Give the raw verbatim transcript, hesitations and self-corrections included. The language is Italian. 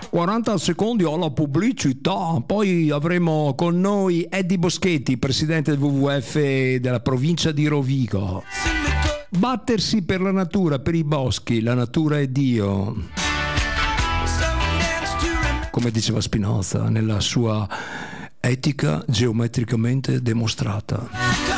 quaranta secondi alla pubblicità, poi avremo con noi Eddie Boschetti, presidente del W W F della provincia di Rovigo. Battersi per la natura, per i boschi, la natura è Dio, come diceva Spinoza nella sua Etica geometricamente dimostrata.